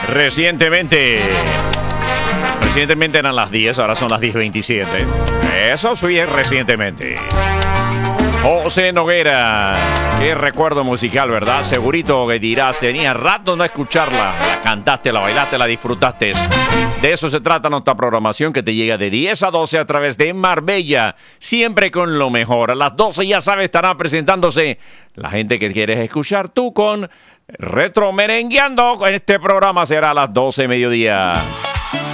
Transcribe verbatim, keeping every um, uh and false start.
Recientemente. Recientemente eran las diez, ahora son las diez veintisiete. Eso sí es recientemente. José Noguera. Qué recuerdo musical, ¿verdad? Segurito que dirás, tenía rato no escucharla. La cantaste, la bailaste, la disfrutaste. De eso se trata nuestra programación que te llega de diez a doce a través de Marbella. Siempre con lo mejor. A las doce, ya sabes, estará presentándose la gente que quieres escuchar tú con Retro Merengueando. Este programa será a las doce mediodía.